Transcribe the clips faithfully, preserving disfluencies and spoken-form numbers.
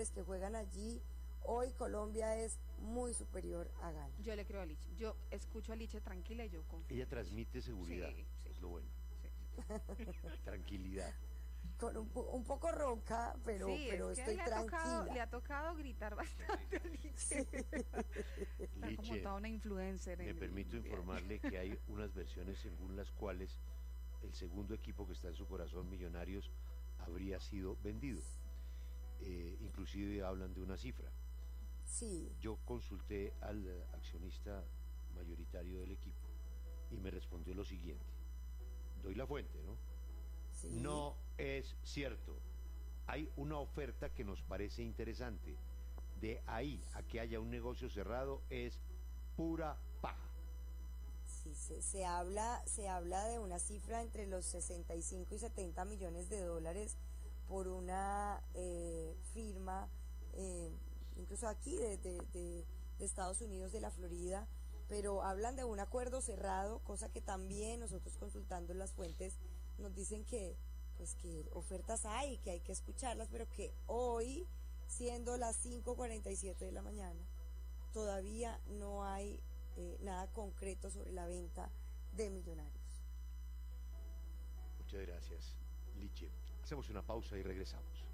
jugadores que juegan allí, hoy Colombia es muy superior a Ghana. Yo le creo a Liche. Yo escucho a Liche tranquila y yo confío. Ella transmite seguridad, sí, sí. es lo bueno. Sí. Tranquilidad. Con un, po- un poco ronca, pero, sí, pero es que estoy le ha tranquila. Tocado, le ha tocado gritar bastante a Liche. Sí. Está Liche, como toda una influencer. me en permito el... informarle que hay unas versiones según las cuales el segundo equipo que está en su corazón, Millonarios, habría sido vendido. Eh, inclusive hablan de una cifra. Sí. Yo consulté al accionista mayoritario del equipo y me respondió lo siguiente. Doy la fuente, ¿no? Sí. No es cierto. Hay una oferta que nos parece interesante. De ahí a que haya un negocio cerrado es pura paja. Sí, se, se habla, se habla de una cifra entre los sesenta y cinco y setenta millones de dólares por una eh, firma, eh, incluso aquí de, de, de, de Estados Unidos, de la Florida, pero hablan de un acuerdo cerrado, cosa que también nosotros consultando las fuentes nos dicen que pues que ofertas hay, que hay que escucharlas, pero que hoy, siendo las cinco cuarenta y siete de la mañana, todavía no hay eh, nada concreto sobre la venta de Millonarios. Muchas gracias, Liche. Hacemos una pausa y regresamos.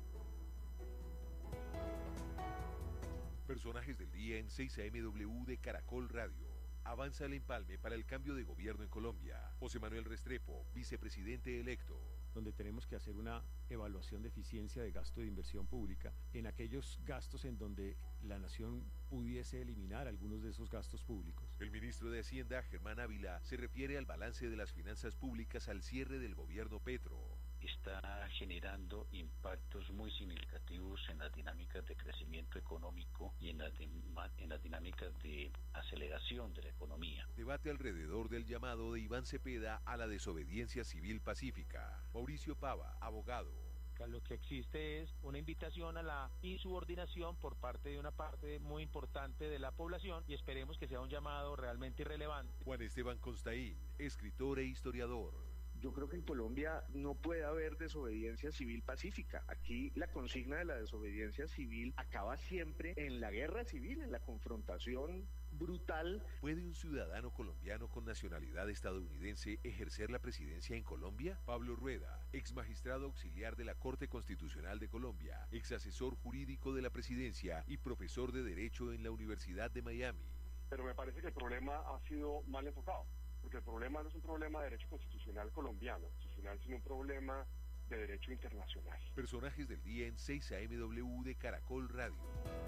Personajes del día en seis A M W de Caracol Radio. Avanza el empalme para el cambio de gobierno en Colombia. José Manuel Restrepo, vicepresidente electo. Donde tenemos que hacer una evaluación de eficiencia de gasto de inversión pública en aquellos gastos en donde la nación pudiese eliminar algunos de esos gastos públicos. El ministro de Hacienda, Germán Ávila, se refiere al balance de las finanzas públicas al cierre del gobierno Petro. Está generando impactos muy significativos en las dinámicas de crecimiento económico y en las, en las dinámicas de aceleración de la economía. Debate alrededor del llamado de Iván Cepeda a la desobediencia civil pacífica. Mauricio Pava, abogado. Lo que existe es una invitación a la insubordinación por parte de una parte muy importante de la población y esperemos que sea un llamado realmente irrelevante. Juan Esteban Constaín, escritor e historiador. Yo creo que en Colombia no puede haber desobediencia civil pacífica. Aquí la consigna de la desobediencia civil acaba siempre en la guerra civil, en la confrontación brutal. ¿Puede un ciudadano colombiano con nacionalidad estadounidense ejercer la presidencia en Colombia? Pablo Rueda, ex magistrado auxiliar de la Corte Constitucional de Colombia, ex asesor jurídico de la presidencia y profesor de Derecho en la Universidad de Miami. Pero me parece que el problema ha sido mal enfocado. Porque el problema no es un problema de derecho constitucional colombiano, constitucional, sino un problema de derecho internacional. Personajes del día en seis A M W de Caracol Radio.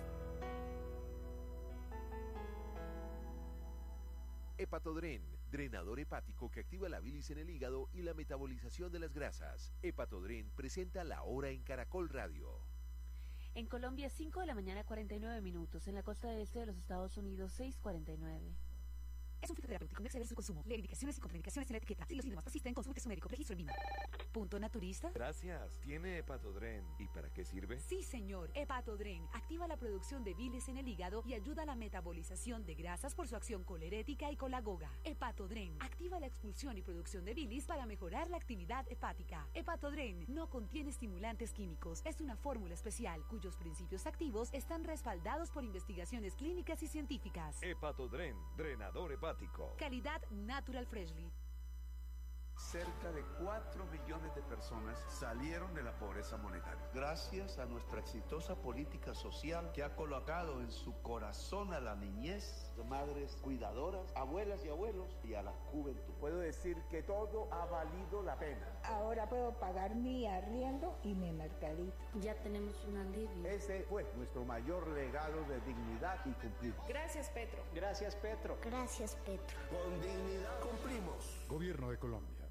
Hepatodren, drenador hepático que activa la bilis en el hígado y la metabolización de las grasas. Hepatodren presenta La Hora en Caracol Radio. En Colombia, cinco de la mañana, cuarenta y nueve minutos. En la costa este de los Estados Unidos, seis cuarenta y nueve. Es un fitoterapéutico, no exceder su consumo. Lee indicaciones y contraindicaciones en la etiqueta. Si los síntomas persisten, consulte a su médico. Registro en Vima. Punto naturista. Gracias. ¿Tiene Hepatodren? ¿Y para qué sirve? Sí, señor. Hepatodren activa la producción de bilis en el hígado y ayuda a la metabolización de grasas por su acción colerética y colagoga. Hepatodren activa la expulsión y producción de bilis para mejorar la actividad hepática. Hepatodren no contiene estimulantes químicos. Es una fórmula especial cuyos principios activos están respaldados por investigaciones clínicas y científicas. Hepatodren, drenador hepático. Calidad Natural Freshly. Cerca de cuatro millones de personas salieron de la pobreza monetaria. Gracias a nuestra exitosa política social que ha colocado en su corazón a la niñez, de madres cuidadoras, abuelas y abuelos y a la juventud. Puedo decir que todo ha valido la pena. Ahora puedo pagar mi arriendo y mi mercadito. Ya tenemos un alivio. Ese fue nuestro mayor legado de dignidad y cumplir. Gracias, Petro. Gracias, Petro. Gracias, Petro. Con dignidad cumplimos. Gobierno de Colombia.